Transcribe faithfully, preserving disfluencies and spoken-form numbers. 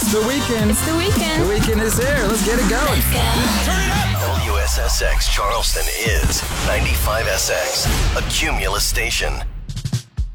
It's the weekend. It's the weekend. The weekend is here. Let's get it going. Let's go. Turn it up! W S S X Charleston is ninety-five S X, a Cumulus station.